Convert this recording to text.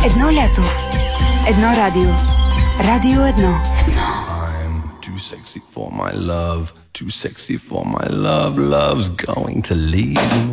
Jedno leto, jedno radio, Radio 1. I'm too sexy for my love, too sexy for my love, love's going to leave me.